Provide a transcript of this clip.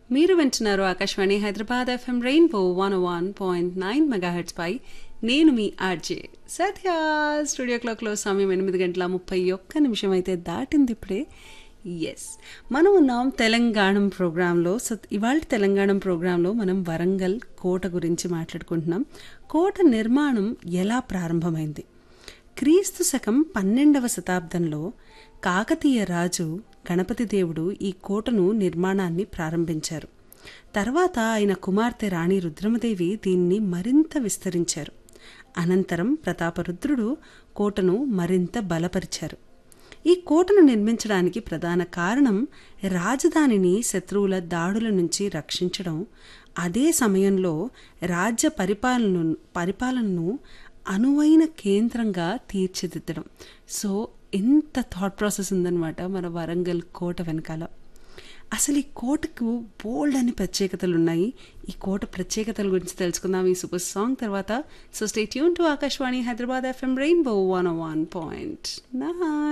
మీరు వింటున్నారు Akashvani Hyderabad FM rainbow 101.9 megahertz పై నేను మీ ఆర్జే సత్య. స్టూడియో క్లాక్లో సమయం 8:31 అయితే దాటింది ఇప్పుడే. ఎస్, మనం ఉన్నాం తెలంగాణ ప్రోగ్రాంలో. ఇవాళ తెలంగాణ ప్రోగ్రాంలో మనం వరంగల్ కోట గురించి మాట్లాడుకుంటున్నాం. కోట నిర్మాణం ఎలా ప్రారంభమైంది? క్రీస్తు శకం 12వ శతాబ్దంలో కాకతీయ రాజు గణపతి దేవుడు ఈ కోటను నిర్మాణాన్ని ప్రారంభించారు. తర్వాత ఆయన కుమార్తె రాణి రుద్రమదేవి దీన్ని మరింత విస్తరించారు. అనంతరం ప్రతాపరుద్రుడు కోటను మరింత బలపరిచారు. ఈ కోటను నిర్మించడానికి ప్రధాన కారణం రాజధానిని శత్రువుల దాడుల నుంచి రక్షించడం, అదే సమయంలో రాజ్య పరిపాలనను అనువైన కేంద్రంగా తీర్చిదిద్దడం. సో ఎంత థాట్ ప్రాసెస్ ఉందన్నమాట మన వరంగల్ కోట వెనకాల. అసలు ఈ కోటకు బోల్డ్ అని ప్రత్యేకతలు ఉన్నాయి. ఈ కోట ప్రత్యేకతల గురించి తెలుసుకుందాం ఈ సూపర్ సాంగ్ తర్వాత. So stay tune to Akashvani Hyderabad FM rainbow 101.9.